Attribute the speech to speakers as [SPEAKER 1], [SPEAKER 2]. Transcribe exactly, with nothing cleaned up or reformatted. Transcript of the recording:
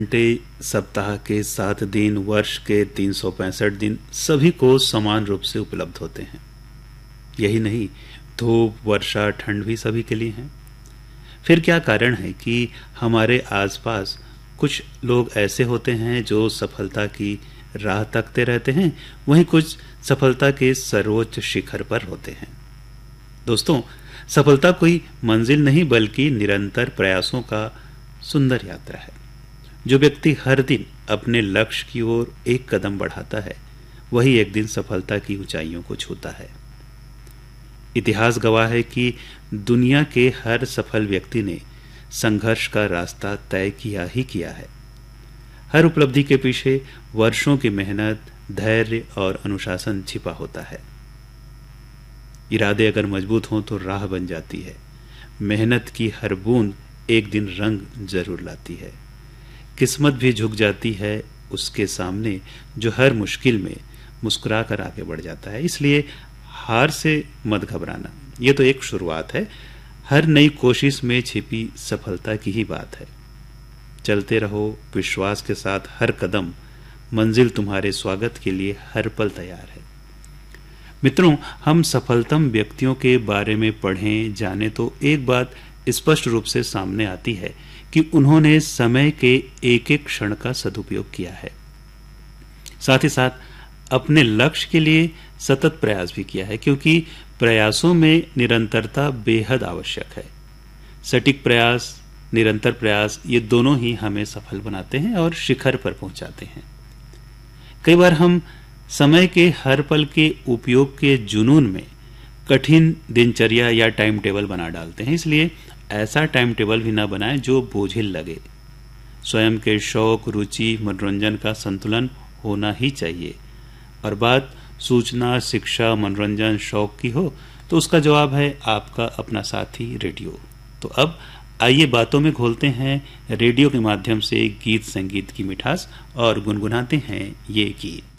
[SPEAKER 1] घंटे, सप्ताह के सात दिन, वर्ष के तीन सौ पैंसठ दिन सभी को समान रूप से उपलब्ध होते हैं। यही नहीं, धूप, वर्षा, ठंड भी सभी के लिए हैं। फिर क्या कारण है कि हमारे आसपास कुछ लोग ऐसे होते हैं जो सफलता की राह तकते रहते हैं, वहीं कुछ सफलता के सर्वोच्च शिखर पर होते हैं। दोस्तों, सफलता कोई मंजिल नहीं बल्कि निरंतर प्रयासों का सुंदर यात्रा है। जो व्यक्ति हर दिन अपने लक्ष्य की ओर एक कदम बढ़ाता है, वही एक दिन सफलता की ऊंचाइयों को छूता है। इतिहास गवाह है कि दुनिया के हर सफल व्यक्ति ने संघर्ष का रास्ता तय किया ही किया है। हर उपलब्धि के पीछे वर्षों की मेहनत, धैर्य और अनुशासन छिपा होता है। इरादे अगर मजबूत हों तो राह बन जाती है। मेहनत की हर बूंद एक दिन रंग जरूर लाती है। किस्मत भी झुक जाती है उसके सामने जो हर मुश्किल में मुस्कुरा कर आगे बढ़ जाता है। इसलिए हार से मत घबराना, ये तो एक शुरुआत है। हर नई कोशिश में छिपी सफलता की ही बात है। चलते रहो विश्वास के साथ, हर कदम मंजिल तुम्हारे स्वागत के लिए हर पल तैयार है। मित्रों, हम सफलतम व्यक्तियों के बारे में पढ़ें जाने तो एक बात स्पष्ट रूप से सामने आती है कि उन्होंने समय के एक एक क्षण का सदुपयोग किया है। साथ ही साथ अपने लक्ष्य के लिए सतत प्रयास भी किया है, क्योंकि प्रयासों में निरंतरता बेहद आवश्यक है। सटीक प्रयास, निरंतर प्रयास, ये दोनों ही हमें सफल बनाते हैं और शिखर पर पहुंचाते हैं। कई बार हम समय के हर पल के उपयोग के जुनून में कठिन दिनचर्या या टाइम टेबल बना डालते हैं। इसलिए ऐसा टाइम टेबल भी ना बनाएं जो बोझिल लगे। स्वयं के शौक, रुचि, मनोरंजन का संतुलन होना ही चाहिए। और बात सूचना, शिक्षा, मनोरंजन, शौक की हो तो उसका जवाब है आपका अपना साथी रेडियो। तो अब आइए बातों में घोलते हैं रेडियो के माध्यम से गीत संगीत की मिठास और गुनगुनाते हैं ये गीत।